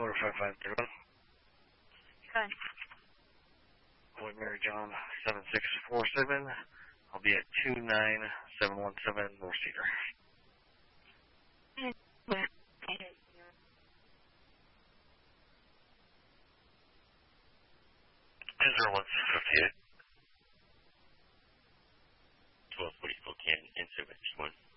Motor 550. Good. Boy Mary John 7647. I'll be at 29717 North Cedar. Is there 158? 1240 Spokane, in 761.